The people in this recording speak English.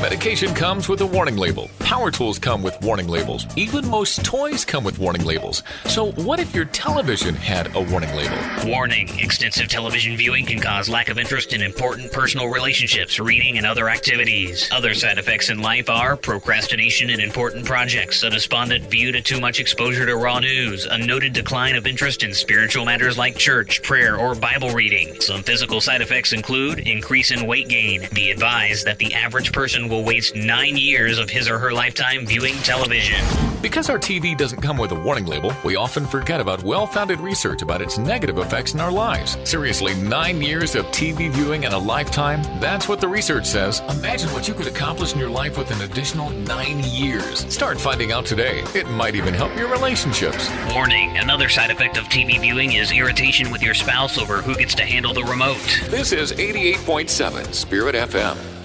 Medication comes with a warning label. Power tools come with warning labels. Even most toys come with warning labels. So what if your television had a warning label? Warning: extensive television viewing can cause lack of interest in important personal relationships, reading, and other activities. Other side effects in life are procrastination in important projects, a despondent view to too much exposure to raw news, a noted decline of interest in spiritual matters like church, prayer, or Bible reading. Some physical side effects include increase in weight gain. Be advised that the average person will waste 9 years of his or her lifetime viewing television. Because our TV doesn't come with a warning label, we often forget about well-founded research about its negative effects in our lives. Seriously, 9 years of TV viewing in a lifetime? That's what the research says. Imagine what you could accomplish in your life with an additional 9 years. Start finding out today. It might even help your relationships. Warning: another side effect of TV viewing is irritation with your spouse over who gets to handle the remote. This is 88.7 Spirit FM.